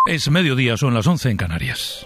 Es mediodía, son las 11 en Canarias.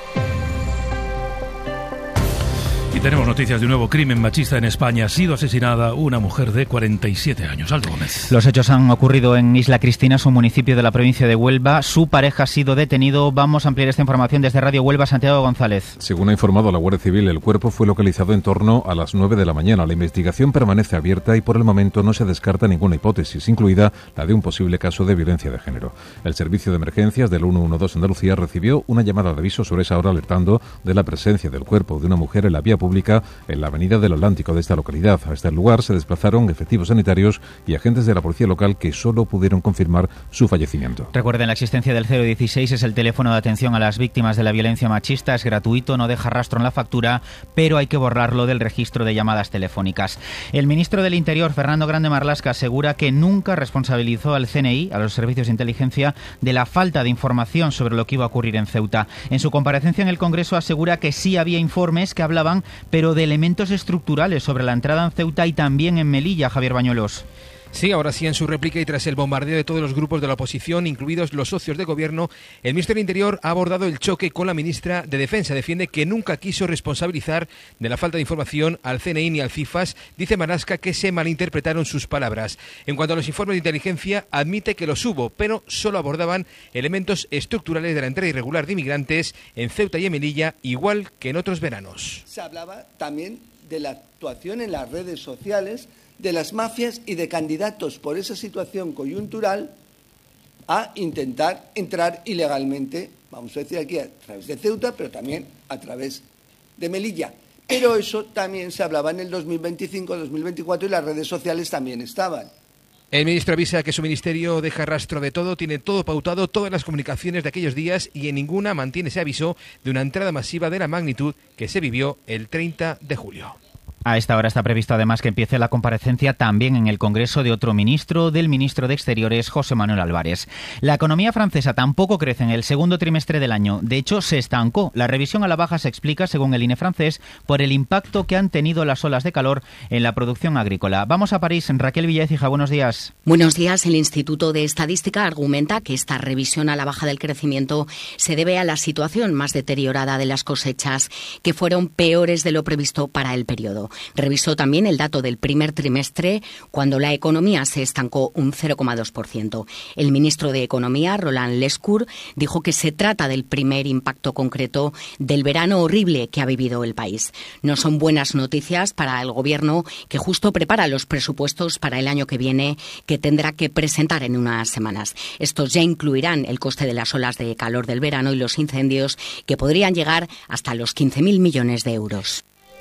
Y tenemos noticias de un nuevo crimen machista en España. Ha sido asesinada una mujer de 47 años. Aldo Gómez. Los hechos han ocurrido en Isla Cristina, un municipio de la provincia de Huelva. Su pareja ha sido detenido. Vamos a ampliar esta información desde Radio Huelva, Santiago González. Según ha informado la Guardia Civil, el cuerpo fue localizado en torno a las 9 de la mañana. La investigación permanece abierta y por el momento no se descarta ninguna hipótesis, incluida la de un posible caso de violencia de género. El servicio de emergencias del 112 Andalucía recibió una llamada de aviso sobre esa hora alertando de la presencia del cuerpo de una mujer en la vía pública en la avenida del Atlántico de esta localidad. Hasta el lugar se desplazaron efectivos sanitarios y agentes de la policía local que solo pudieron confirmar su fallecimiento. Recuerden, la existencia del 016 es el teléfono de atención a las víctimas de la violencia machista. Es gratuito, no deja rastro en la factura, pero hay que borrarlo del registro de llamadas telefónicas. El ministro del Interior, Fernando Grande Marlaska, asegura que nunca responsabilizó al CNI, a los servicios de inteligencia, de la falta de información sobre lo que iba a ocurrir en Ceuta. En su comparecencia en el Congreso asegura que sí había informes que hablaban, pero de elementos estructurales sobre la entrada en Ceuta y también en Melilla. Javier Bañuelos. Sí, ahora sí, en su réplica y tras el bombardeo de todos los grupos de la oposición, incluidos los socios de gobierno, el ministro del Interior ha abordado el choque con la ministra de Defensa. Defiende que nunca quiso responsabilizar de la falta de información al CNI ni al CIFAS. Dice Marlaska que se malinterpretaron sus palabras. En cuanto a los informes de inteligencia, admite que los hubo, pero solo abordaban elementos estructurales de la entrada irregular de inmigrantes en Ceuta y en Melilla, igual que en otros veranos. Se hablaba también de la actuación en las redes sociales de las mafias y de candidatos por esa situación coyuntural a intentar entrar ilegalmente, vamos a decir aquí, a través de Ceuta, pero también a través de Melilla. Pero eso también se hablaba en el 2025, 2024 y las redes sociales también estaban. El ministro avisa que su ministerio deja rastro de todo, tiene todo pautado, todas las comunicaciones de aquellos días y en ninguna mantiene ese aviso de una entrada masiva de la magnitud que se vivió el 30 de julio. A esta hora está previsto además que empiece la comparecencia también en el Congreso de otro ministro, del ministro de Exteriores, José Manuel Álvarez. La economía francesa tampoco crece en el segundo trimestre del año. De hecho, se estancó. La revisión a la baja se explica, según el INE francés, por el impacto que han tenido las olas de calor en la producción agrícola. Vamos a París. Raquel Villaécija, buenos días. Buenos días. El Instituto de Estadística argumenta que esta revisión a la baja del crecimiento se debe a la situación más deteriorada de las cosechas, que fueron peores de lo previsto para el periodo. Revisó también el dato del primer trimestre, cuando la economía se estancó un 0,2%. El ministro de Economía, Roland Lescure, dijo que se trata del primer impacto concreto del verano horrible que ha vivido el país. No son buenas noticias para el Gobierno, que justo prepara los presupuestos para el año que viene, que tendrá que presentar en unas semanas. Estos ya incluirán el coste de las olas de calor del verano y los incendios, que podrían llegar hasta los 15.000 millones de euros.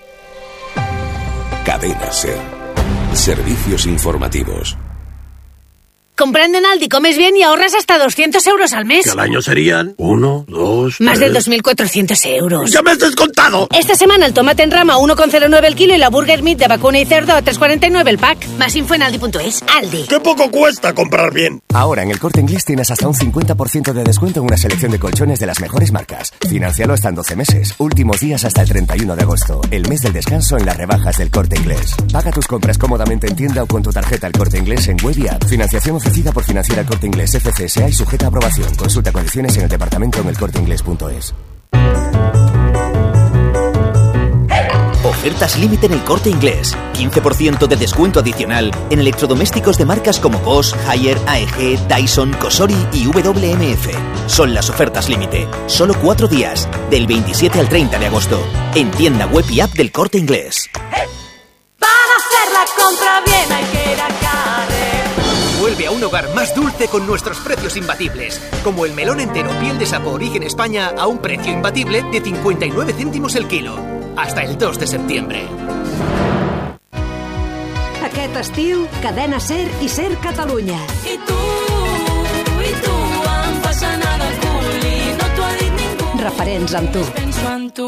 Cadena SER. Servicios informativos. Comprando en Aldi comes bien y ahorras hasta 200 euros al mes. Que al año serían 1, 2, Más de 2.400 euros. ¡Ya me has descontado! Esta semana el tomate en rama 1,09 el kilo y la burger meat de vacuna y cerdo a 3,49 el pack. Más info en aldi.es. Aldi. ¡Qué poco cuesta comprar bien! Ahora en el Corte Inglés tienes hasta un 50% de descuento en una selección de colchones de las mejores marcas. Financialo hasta en 12 meses. Últimos días hasta el 31 de agosto. El mes del descanso en las rebajas del Corte Inglés. Paga tus compras cómodamente en tienda o con tu tarjeta El Corte Inglés en web y app. Financiación ofrecida por Financiera El Corte Inglés FCSA y sujeta a aprobación. Consulta condiciones en el departamento en elcorteinglés.es. Ofertas límite en El Corte Inglés. 15% de descuento adicional en electrodomésticos de marcas como Bosch, Haier, AEG, Dyson, Cosori y WMF. Son las ofertas límite. Solo 4 días, del 27 al 30 de agosto. En tienda web y app del Corte Inglés. Para hacer la compra bien hay que ir a Carrer. Vuelve a un hogar más dulce con nuestros precios imbatibles, como el melón entero piel de sapo origen España a un precio imbatible de 59 céntimos el kilo. Hasta el 2 de septiembre. Aquest estiu, Cadena SER i SER Catalunya. I tu em fas anar de cul i no t'ho ha dit ningú. Referents amb tu. Penso en tu.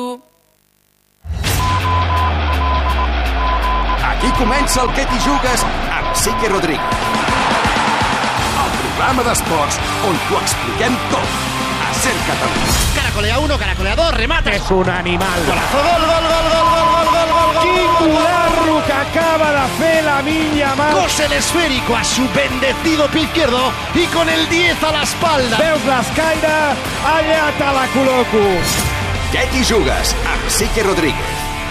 Aquí comença el Que t'hi jugues amb Sique Rodríguez. El programa d'esports on t'ho expliquem tot. Ser Catalunya. Caracolea 1, caracolea 2, remate. És un animal. Golazo, gol. Quin guarro que acaba de fer Lamine Yamal. Cose el esférico a su bendecido pie izquierdo y con el 10 a la espalda. Veus l'escaire? Allà te la col·loco. Què t'hi jugues? Amb Sique Rodríguez.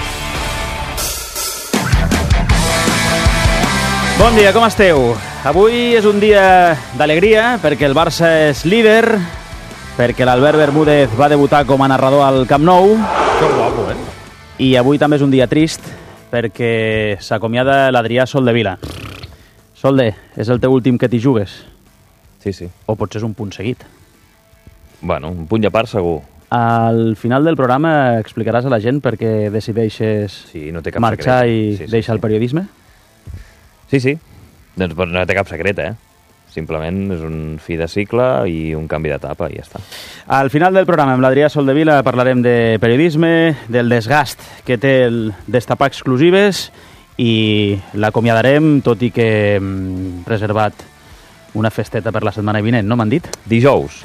Bon dia, com esteu? Avui és un dia d'alegria perquè el Barça és líder, perquè l'Albert Bermúdez va debutar com a narrador al Camp Nou. Que guapo, I avui també és un dia trist perquè s'acomiada l'Adrià Soldevila. Solde, és el teu últim que t'hi jugues? Sí. O potser és un punt seguit? Bueno, un punt de part segur. Al final del programa explicaràs a la gent per què decideixes marxar i deixar el periodisme? Sí. Doncs no té cap secret, Simplement és un fi de cicle i un canvi d'etapa i ja està. Al final del programa amb l'Adrià Soldevila parlarem de periodisme, del desgast que té el destapar exclusives i l'acomiadarem, tot i que hem reservat una festeta per la setmana vinent, no m'han dit? Dijous.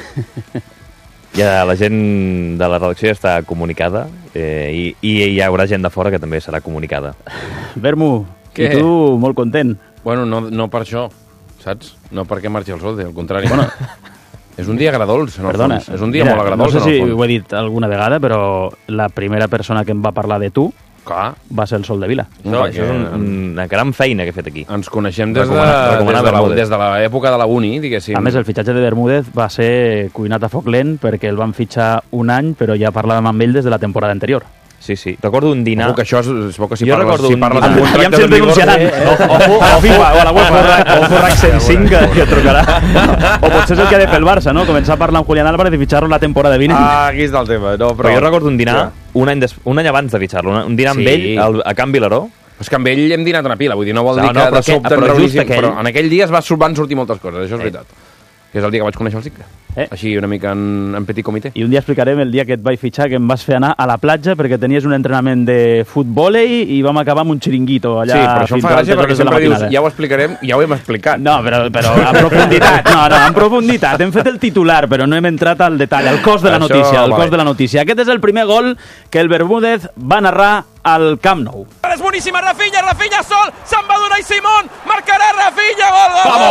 Ja la gent de la redacció ja està comunicada i hi haurà gent de fora que també serà comunicada. Bermu, i tu molt content. Bueno, no per això, saps? No perquè marxi el Solde, al contrari. Bueno, és un dia agradolç, en el fons. És un dia molt agradolç, no sé si ho he dit alguna vegada, però la primera persona que em va parlar de tu va ser el Soldevila. No, això és una gran feina que he fet aquí. Ens coneixem des de l'època de la uni, diguéssim. A més, el fitxatge de Bermúdez va ser cuinat a foc lent perquè el van fitxar un any, però ja parlàvem amb ell des de la temporada anterior. Sí. Recordo un dinar... que això és bo que si jo parles d'un contracte de denunciaran. Ojo a FIFA o a la web RAC 105 que trucarà. O potser és el que ha de fer el Barça, no? Començar a parlar amb Julián Álvarez i fitxar-lo la temporada vinent. Aquí està el tema. No, però jo recordo un dinar un any abans de fitxar-lo, un dinar amb ell a Can Vilaró. És que amb ell hem dinat una pila, vull dir, no vol dir que de sobte ens reuníssim, però en aquell dia van sortir moltes coses, això és veritat. Que és el dia que vaig conèixer el Sique. Així una mica en petit comitè. I un dia explicarem el dia que et vaig fitxar, que em vas fer anar a la platja perquè tenies un entrenament de futbòlei i vam acabar amb un xiringuito allà. Sí, però això em fa gràcia perquè sempre dius, ja ho explicarem, ja ho hem explicat. No, però en profunditat. No, en profunditat. Hem fet el titular, però no hem entrat al detall, al cos de la notícia. Aquest és el primer gol que el Bermúdez va narrar al Camp Nou. És boníssima, Rafinha sol, se'n va donar i Simón, marcarà Rafinha, gol!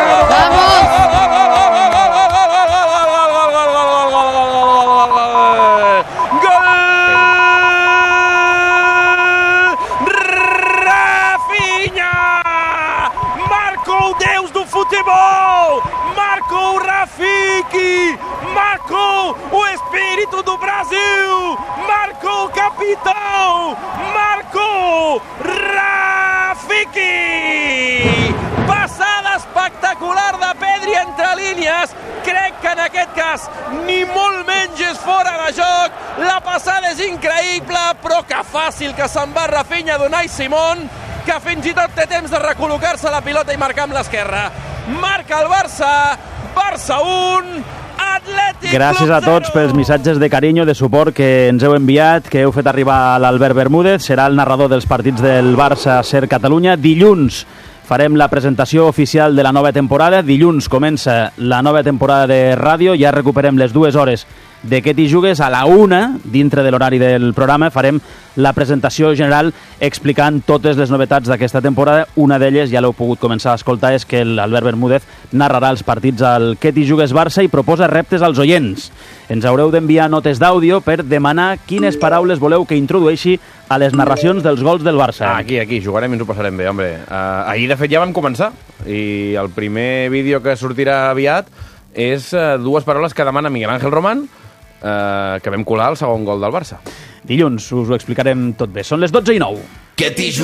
Rafinha! Marco o Deus do futebol! Marco o Rafiki! Marco o espírito do Brasil! Marco o capitão! Marco Rafiki! Passada espectacular de Pedri entre línies. Crec que en aquest cas ni molt menys és fora de joc. La passada és increïble, però que fàcil que se'n va Rafinha a donar i Simón, que fins i tot té temps de recol·locar-se la pilota i marcar amb l'esquerra. Marca el Barça 1, Atlètic. Gràcies a tots pels missatges de carinyo, de suport que ens heu enviat, que heu fet arribar a l'Albert Bermúdez. Serà el narrador dels partits del Barça Ser Catalunya. Dilluns farem la presentació oficial de la nova temporada. Dilluns comença la nova temporada de ràdio. Ja recuperem les 2 hores de què t'hi jugues. A la 1, dintre de l'horari del programa, farem la presentació general explicant totes les novetats d'aquesta temporada. Una d'elles, ja l'heu pogut començar a escoltar, és que l'Albert Bermúdez narrarà els partits al Què t'hi jugues Barça i proposa reptes als oients. Ens haureu d'enviar notes d'àudio per demanar quines paraules voleu que introdueixi a les narracions dels gols del Barça. Aquí, jugarem i ens ho passarem bé, home. Ahir, de fet, ja vam començar i el primer vídeo que sortirà aviat és 2 paraules que demana Miguel Ángel Román, que vam colar el segon gol del Barça. Dilluns us ho explicarem tot bé. Són les 12:09.